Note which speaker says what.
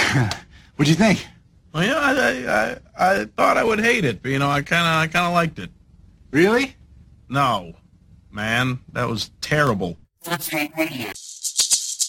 Speaker 1: What'd you think?
Speaker 2: Well, yeah, I thought I would hate it, but, I kind of liked it.
Speaker 1: Really?
Speaker 2: No, man, that was terrible.
Speaker 3: That's hate radio.